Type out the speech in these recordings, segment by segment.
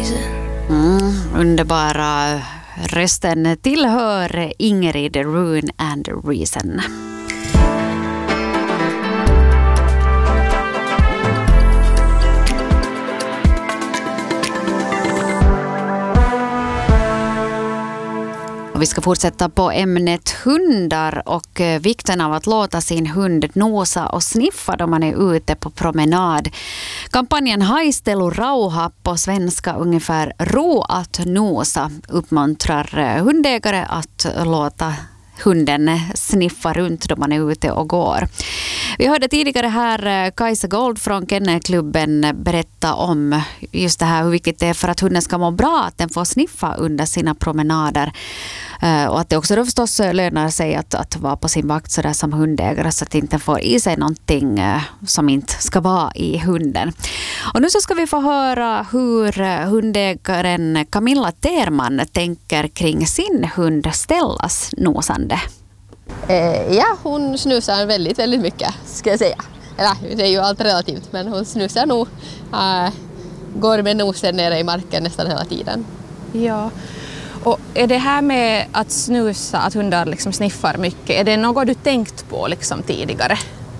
Underbara rösten tillhör Ingrid Rune and Reason. Och vi ska fortsätta på ämnet hundar och vikten av att låta sin hund nosa och sniffa då man är ute på promenad. Kampanjen Haistelu rauha, på svenska ungefär ro att nosa, uppmuntrar hundägare att låta hunden sniffa runt då man är ute och går. Vi hörde tidigare här Kajsa Gold från Kennelklubben berätta om just det här, hur viktigt det är för att hunden ska må bra att den får sniffa under sina promenader. Och att det också då förstås lönar sig att vara på sin vakt så där som hundägare, så att inte får i sig någonting som inte ska vara i hunden. Och nu så ska vi få höra hur hundägaren Camilla Terman tänker kring sin hund Stellas nosande. Ja, hon snusar väldigt, väldigt mycket, ska jag säga. Eller, det är ju allt relativt, men hon snusar nog, går med nosen nere i marken nästan hela tiden. Ja. Och är det här med att snusa, att hundar liksom sniffar mycket, är det något du tänkt på liksom tidigare?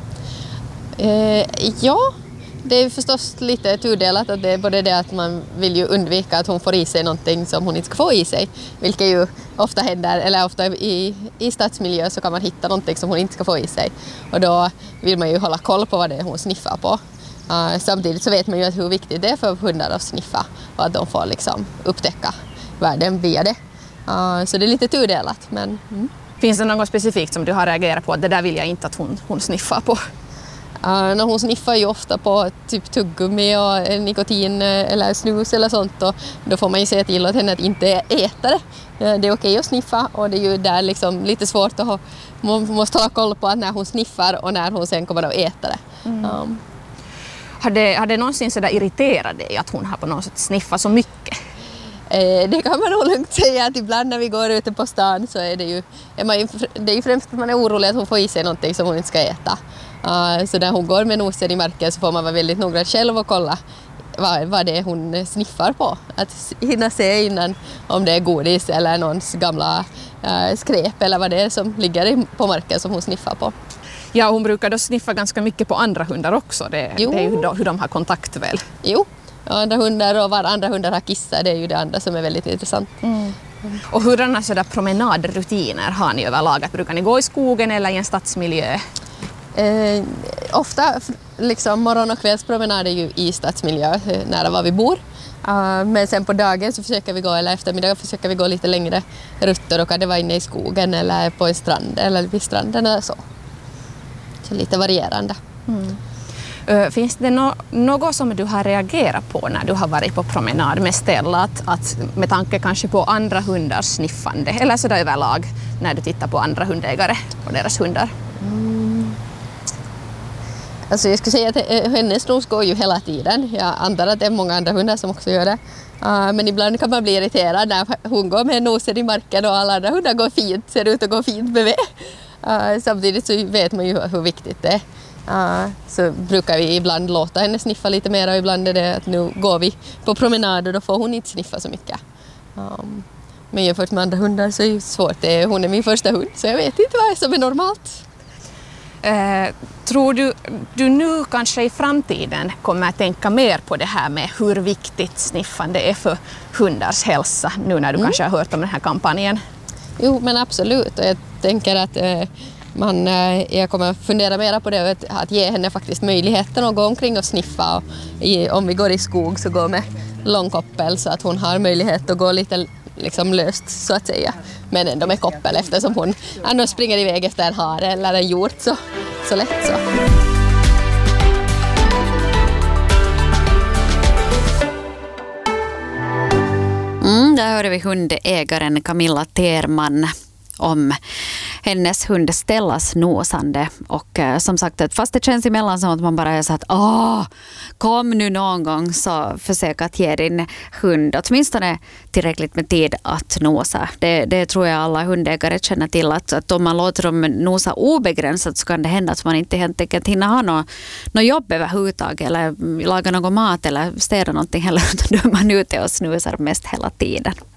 Ja, det är förstås lite tudelat, att det är både det att man vill ju undvika att hon får i sig någonting som hon inte ska få i sig, vilket ju ofta händer, eller ofta i stadsmiljö så kan man hitta någonting som hon inte ska få i sig, och då vill man ju hålla koll på vad det är hon sniffar på. Samtidigt så vet man ju att hur viktigt det är för hundar att sniffa och att de får liksom upptäcka världen via det. Så det är lite tudelat. Men, Finns det något specifikt som du har reagerat på att det där vill jag inte att hon sniffar på? Hon sniffar ju ofta på typ tuggummi och nikotin eller snus eller sånt, och då får man ju säga till åt henne att inte äta det. Det är okej att sniffa, och det är ju där liksom lite svårt att man måste hålla koll på att när hon sniffar och när hon sen kommer att äta det. Har det någonsin så där irriterat dig att hon har på något sätt sniffat så mycket? Det kan man nog lugnt säga, att ibland när vi går ute på stan så är det är ju främst att man är orolig att hon får i sig någonting som hon inte ska äta. Så när hon går med nosen i marken så får man vara väldigt noggrann själv och kolla vad det är hon sniffar på. Att hinna se innan om det är godis eller någons gamla skräp eller vad det är som ligger på marken som hon sniffar på. Ja, hon brukar då sniffa ganska mycket på andra hundar också. Det är ju hur de har kontakt väl. Jo. Andra hundar och var andra hundar har kissat, det är ju det andra som är väldigt intressant. Och hurdana sådär promenadrutiner har ni överlag? Brukar ni gå i skogen eller i en stadsmiljö? Ofta liksom morgon- och kvällspromenader ju i stadsmiljö nära var vi bor. Men sen på dagen så försöker vi gå, eller eftermiddagen försöker vi gå lite längre rutter, och kan det vara inne i skogen eller på en strand eller vid stranden eller så. Så lite varierande. Finns det något som du har reagerat på när du har varit på promenad med Stella, att med tanke kanske på andra hundars sniffande eller sådär överlag när du tittar på andra hundägare och deras hundar? Alltså jag skulle säga att hennes nos går ju hela tiden. Jag antar att det är många andra hundar som också gör det. Men ibland kan man bli irriterad när hon går med nosen i marken och alla andra hundar går fint, ser ut att gå fint bredvid. Samtidigt så vet man ju hur viktigt det är. Så brukar vi ibland låta henne sniffa lite mer, och ibland är det att nu går vi på promenad och då får hon inte sniffa så mycket. Men jämfört med andra hundar så är det svårt. Hon är min första hund, så jag vet inte vad som är normalt. Tror du nu kanske i framtiden kommer att tänka mer på det här med hur viktigt sniffande är för hundars hälsa, nu när du kanske har hört om den här kampanjen? Jo, men absolut. Och jag tänker att jag kommer fundera mer på det, att ge henne faktiskt möjligheten att gå omkring och sniffa. Och om vi går i skog så gå med långkoppel, så att hon har möjlighet att gå lite liksom löst så att säga. Men ändå med koppel, eftersom hon annars springer iväg efter en hare eller en hjort så lätt så. Där hörde vi hundägaren Camilla Terman. om hennes hund Stellas nosande. Och som sagt, fast det känns emellan som att man bara är så att kom nu någon gång, så försök att ge din hund åtminstone tillräckligt med tid att nosa. Det tror jag alla hundägare känner till, att om man låter dem nosa obegränsat så kan det hända att man inte helt enkelt hinner ha något jobb överhuvudtaget eller laga någon mat eller städa någonting heller, utan då är man ute och snusar mest hela tiden.